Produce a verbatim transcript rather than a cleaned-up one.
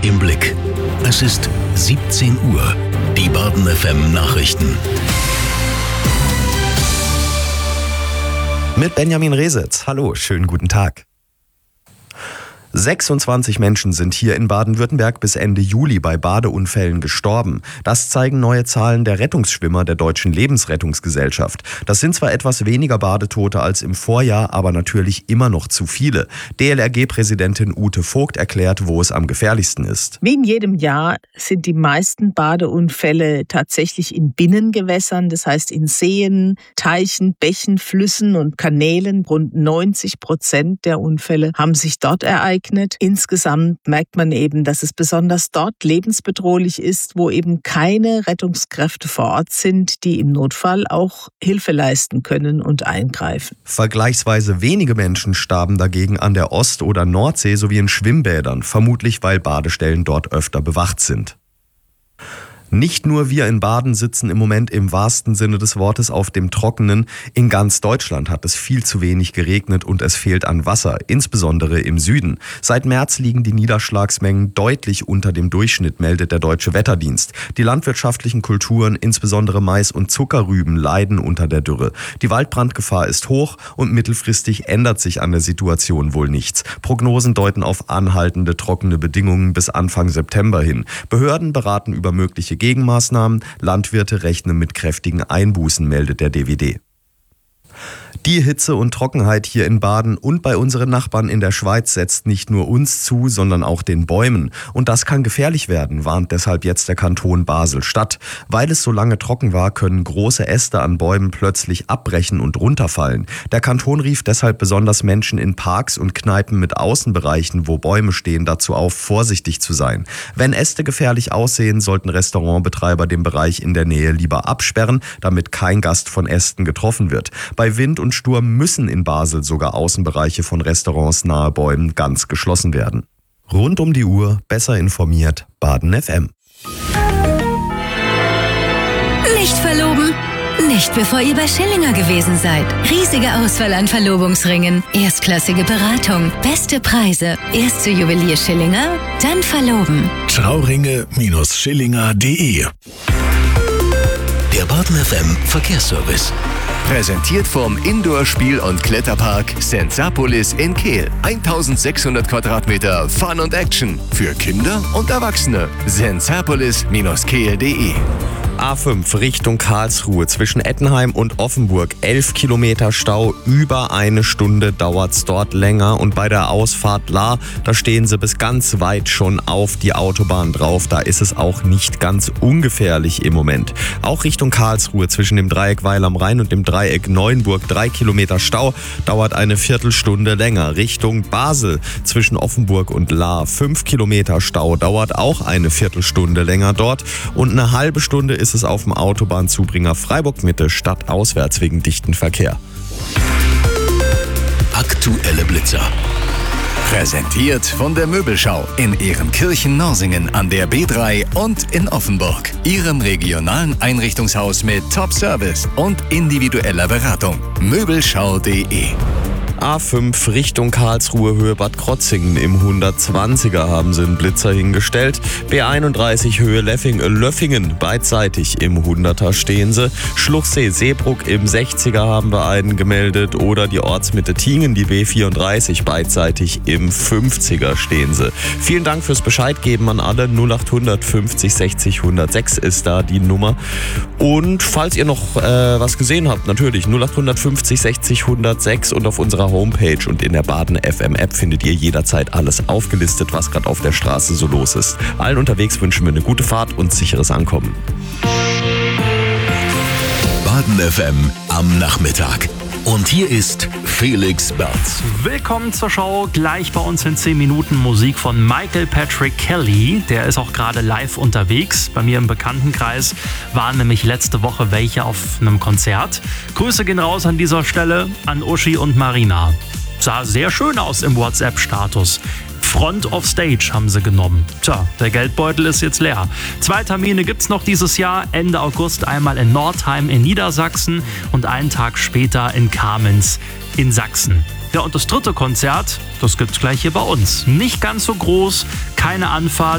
im Blick. Es ist siebzehn Uhr. Die Baden F M Nachrichten. Mit Benjamin Resitz. Hallo, schönen guten Tag. sechsundzwanzig Menschen sind hier in Baden-Württemberg bis Ende Juli bei Badeunfällen gestorben. Das zeigen neue Zahlen der Rettungsschwimmer der Deutschen Lebensrettungsgesellschaft. Das sind zwar etwas weniger Badetote als im Vorjahr, aber natürlich immer noch zu viele. D L R G-Präsidentin Ute Vogt erklärt, wo es am gefährlichsten ist. Wie in jedem Jahr sind die meisten Badeunfälle tatsächlich in Binnengewässern, das heißt in Seen, Teichen, Bächen, Flüssen und Kanälen. Rund neunzig Prozent der Unfälle haben sich dort ereignet. Insgesamt merkt man eben, dass es besonders dort lebensbedrohlich ist, wo eben keine Rettungskräfte vor Ort sind, die im Notfall auch Hilfe leisten können und eingreifen. Vergleichsweise wenige Menschen starben dagegen an der Ost- oder Nordsee sowie in Schwimmbädern, vermutlich weil Badestellen dort öfter bewacht sind. Nicht nur wir in Baden sitzen im Moment im wahrsten Sinne des Wortes auf dem Trockenen. In ganz Deutschland hat es viel zu wenig geregnet und es fehlt an Wasser, insbesondere im Süden. Seit März liegen die Niederschlagsmengen deutlich unter dem Durchschnitt, meldet der Deutsche Wetterdienst. Die landwirtschaftlichen Kulturen, insbesondere Mais und Zuckerrüben, leiden unter der Dürre. Die Waldbrandgefahr ist hoch und mittelfristig ändert sich an der Situation wohl nichts. Prognosen deuten auf anhaltende trockene Bedingungen bis Anfang September hin. Behörden beraten über mögliche Gegenmaßnahmen, Landwirte rechnen mit kräftigen Einbußen, meldet der D W D. Die Hitze und Trockenheit hier in Baden und bei unseren Nachbarn in der Schweiz setzt nicht nur uns zu, sondern auch den Bäumen. Und das kann gefährlich werden, warnt deshalb jetzt der Kanton Basel-Stadt. Weil es so lange trocken war, können große Äste an Bäumen plötzlich abbrechen und runterfallen. Der Kanton rief deshalb besonders Menschen in Parks und Kneipen mit Außenbereichen, wo Bäume stehen, dazu auf, vorsichtig zu sein. Wenn Äste gefährlich aussehen, sollten Restaurantbetreiber den Bereich in der Nähe lieber absperren, damit kein Gast von Ästen getroffen wird. Bei Wind und Sturm müssen in Basel sogar Außenbereiche von Restaurants nahe Bäumen ganz geschlossen werden. Rund um die Uhr, besser informiert, Baden F M. Nicht verloben? Nicht bevor ihr bei Schillinger gewesen seid. Riesige Auswahl an Verlobungsringen, erstklassige Beratung, beste Preise. Erst zu Juwelier Schillinger, dann verloben. Trauringe Schillinger punkt de. Der Baden F M Verkehrsservice. Präsentiert vom Indoor-Spiel- und Kletterpark Sensapolis in Kehl. eintausendsechshundert Quadratmeter Fun und Action für Kinder und Erwachsene. sensapolis Bindestrich kehl punkt de. A fünf Richtung Karlsruhe zwischen Ettenheim und Offenburg. elf Kilometer Stau, über eine Stunde dauert's dort länger. Und bei der Ausfahrt Lahr, da stehen sie bis ganz weit schon auf die Autobahn drauf. Da ist es auch nicht ganz ungefährlich im Moment. Auch Richtung Karlsruhe zwischen dem Dreieck Weil am Rhein und dem Dreieck Neuenburg. drei Kilometer Stau, dauert eine Viertelstunde länger. Richtung Basel zwischen Offenburg und Lahr. fünf Kilometer Stau, dauert auch eine Viertelstunde länger dort. Und eine halbe Stunde ist es auf dem Autobahnzubringer Freiburg-Mitte stadtauswärts wegen dichten Verkehr. Aktuelle Blitzer. Präsentiert von der Möbelschau in Ehrenkirchen-Norsingen an der B drei und in Offenburg. Ihrem regionalen Einrichtungshaus mit Top-Service und individueller Beratung. Möbelschau punkt de. A fünf Richtung Karlsruhe, Höhe Bad Krotzingen. Im hundertzwanziger haben sie einen Blitzer hingestellt. B einunddreißig Höhe Leffing, Löffingen, beidseitig im hunderter stehen sie. Schluchsee, Seebruck im sechziger haben wir einen gemeldet. Oder die Ortsmitte Tingen, die B vierunddreißig, beidseitig im fünfziger stehen sie. Vielen Dank fürs Bescheid geben an alle. null achthundert fünfzig sechzig hundertsechs ist da die Nummer. Und falls ihr noch äh, was gesehen habt, natürlich null achthundert fünfzig sechzig hundertsechs und auf unserer Homepage und in der Baden F M App findet ihr jederzeit alles aufgelistet, was gerade auf der Straße so los ist. Allen unterwegs wünschen wir eine gute Fahrt und sicheres Ankommen. Baden F M am Nachmittag. Und hier ist Felix Berz. Willkommen zur Show. Gleich bei uns in zehn Minuten Musik von Michael Patrick Kelly. Der ist auch gerade live unterwegs. Bei mir im Bekanntenkreis waren nämlich letzte Woche welche auf einem Konzert. Grüße gehen raus an dieser Stelle an Uschi und Marina. Sah sehr schön aus im WhatsApp-Status. Front of Stage haben sie genommen. Tja, der Geldbeutel ist jetzt leer. Zwei Termine gibt's noch dieses Jahr. Ende August einmal in Nordheim in Niedersachsen und einen Tag später in Kamenz in Sachsen. Ja, und das dritte Konzert, das gibt's gleich hier bei uns. Nicht ganz so groß, keine Anfahrt.